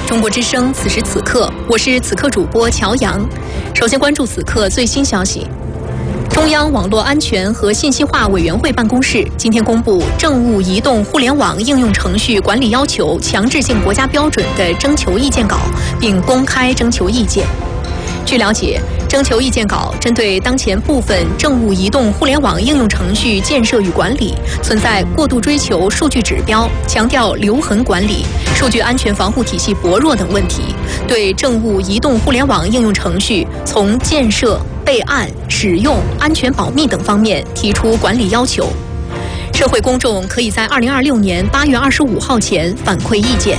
中国之声，此时此刻，我是此刻主播乔阳。首先关注此刻最新消息。中央网络安全和信息化委员会办公室今天公布《政务移动互联网应用程序管理要求强制性国家标准》的征求意见稿，并公开征求意见。据了解，征求意见稿针对当前部分政务移动互联网应用程序建设与管理存在过度追求数据指标、强调留痕管理、数据安全防护体系薄弱等问题，对政务移动互联网应用程序从建设、备案、使用、安全保密等方面提出管理要求。社会公众可以在2026年8月25号前反馈意见。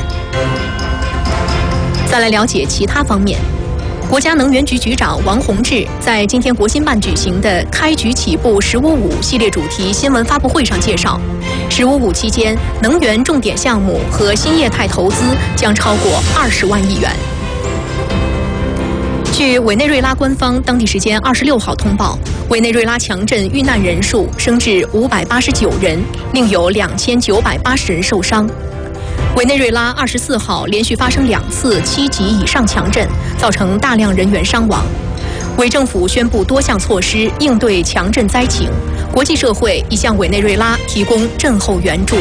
再来了解其他方面。国家能源局局长王洪志在今天国新办举行的开局起步“15+5”系列主题新闻发布会上介绍，“15+5”期间，能源重点项目和新业态投资将超过20万亿元。据委内瑞拉官方当地时间26号通报，委内瑞拉强震遇难人数升至589人，另有2980人受伤。委内瑞拉24号连续发生2次7级以上强震，造成大量人员伤亡。委政府宣布多项措施应对强震灾情，国际社会已向委内瑞拉提供震后援助。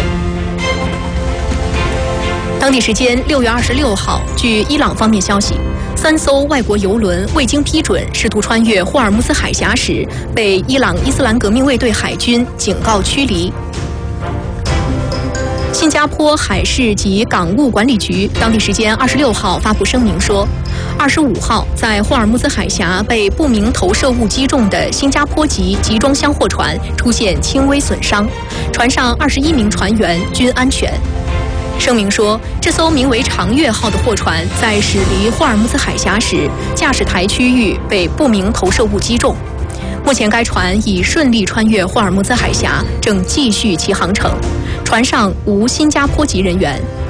当地时间6月26号，据伊朗方面消息，3艘外国油轮未经批准试图穿越霍尔木兹海峡时，被伊朗伊斯兰革命卫队海军警告驱离。新加坡海事及港务管理局当地时间26号发布声明说，25号在霍尔木兹海峡被不明投射物击中的新加坡籍集装箱货船出现轻微损伤，船上21名船员均安全。声明说，这艘名为长月号的货船在驶离霍尔木兹海峡时，驾驶台区域被不明投射物击中。目前该船已顺利穿越霍尔木兹海峡，正继续其航程，船上无新加坡籍人员，